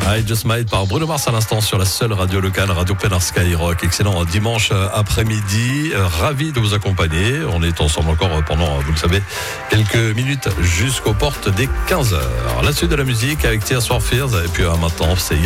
I Just Might par Bruno Mars à l'instant sur la seule radio locale, Radio Pénard Skyrock. Excellent dimanche après-midi, ravi de vous accompagner. On est ensemble encore pendant, vous le savez, quelques minutes jusqu'aux portes des 15h. La suite de la musique avec Tears for Fears et puis maintenant c'est